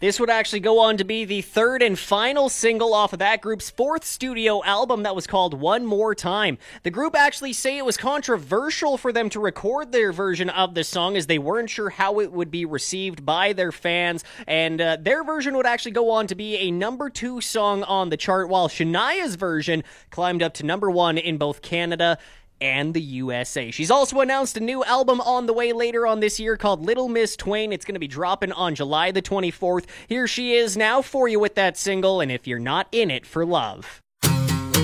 This would actually go on to be the third and final single off of that group's fourth studio album that was called One More Time. The group actually say it was controversial for them to record their version of the song as they weren't sure how it would be received by their fans, and their version would actually go on to be a number 2 song on the chart, while Shania's version climbed up to number 1 in both Canada and the USA. She's also announced a new album on the way later on this year called Little Miss Twain. It's going to be dropping on July the 24th. Here she is now for you with that single, and If You're Not In It for Love.